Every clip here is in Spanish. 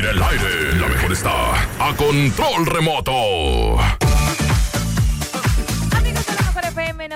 en el aire, la mejor está a control remoto. Amigos de la Mejor FM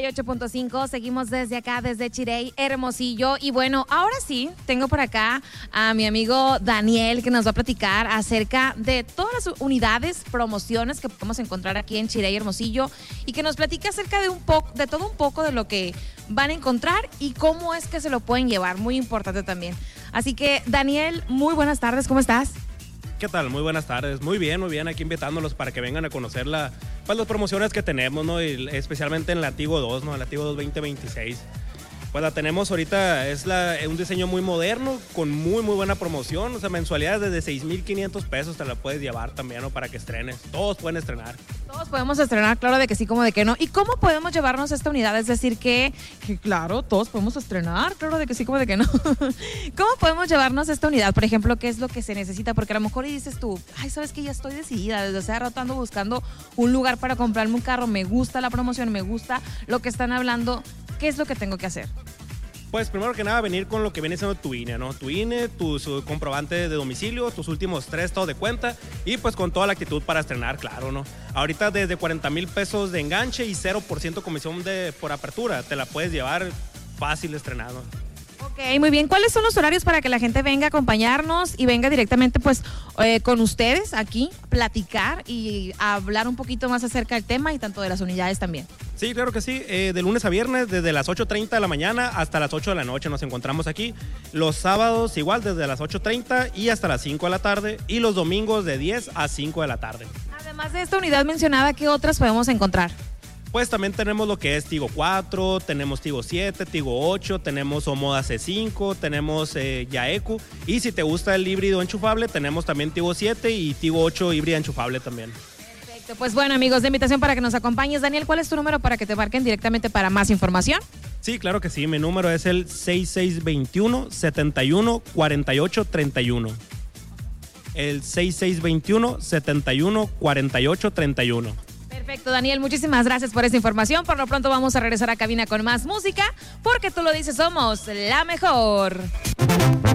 98.5, seguimos desde acá, desde Chirey, Hermosillo. Y bueno, ahora sí, tengo por acá a mi amigo Daniel, que nos va a platicar acerca de todas las unidades, promociones que podemos encontrar aquí en Chirey, Hermosillo, y que nos platique acerca de todo un poco de lo que van a encontrar y cómo es que se lo pueden llevar, muy importante también. Así que, Daniel, muy buenas tardes, ¿cómo estás? ¿Qué tal? Muy buenas tardes. Muy bien, aquí invitándolos para que vengan a conocer las promociones que tenemos, ¿no? Y especialmente en la Tigo 2, ¿no? La Tigo 2 2026. Pues la tenemos ahorita, un diseño muy moderno, con muy buena promoción, o sea, mensualidades desde 6,500 pesos te la puedes llevar también, ¿no? Para que estrenes. Todos pueden estrenar. Todos podemos estrenar, claro de que sí, como de que no. ¿Y cómo podemos llevarnos esta unidad? Es decir, que claro, todos podemos estrenar, claro de que sí, como de que no. ¿Cómo podemos llevarnos esta unidad? Por ejemplo, ¿qué es lo que se necesita? Porque a lo mejor dices tú, ay, ¿sabes qué? Ya estoy decidida, desde hace rato ando buscando un lugar para comprarme un carro, me gusta la promoción, me gusta lo que están hablando. ¿Qué es lo que tengo que hacer? Pues primero que nada venir con lo que viene siendo tu INE, ¿no? Tu INE, tus comprobantes de domicilio, tus últimos 3 estados de cuenta y pues con toda la actitud para estrenar, claro, ¿no? Ahorita desde 40,000 pesos de enganche y 0% comisión por apertura, te la puedes llevar fácil estrenado. Ok, muy bien. ¿Cuáles son los horarios para que la gente venga a acompañarnos y venga directamente pues con ustedes aquí, platicar y hablar un poquito más acerca del tema y tanto de las unidades también? Sí, claro que sí. De lunes a viernes, desde las 8:30 de la mañana hasta las 8 de la noche nos encontramos aquí. Los sábados igual, desde las 8:30 y hasta las 5 de la tarde. Y los domingos de 10 a 5 de la tarde. Además de esta unidad mencionada, ¿qué otras podemos encontrar? Pues también tenemos lo que es Tigo 4, tenemos Tigo 7, Tigo 8, tenemos Omoda C5, tenemos Yaeku. Y si te gusta el híbrido enchufable, tenemos también Tigo 7 y Tigo 8 híbrida enchufable también. Pues bueno, amigos, de invitación para que nos acompañes. Daniel, ¿cuál es tu número para que te marquen directamente para más información? Sí, claro que sí. Mi número es el 6621-714831. El 6621-714831. Perfecto, Daniel, muchísimas gracias por esta información. Por lo pronto vamos a regresar a cabina con más música, porque tú lo dices, somos la mejor.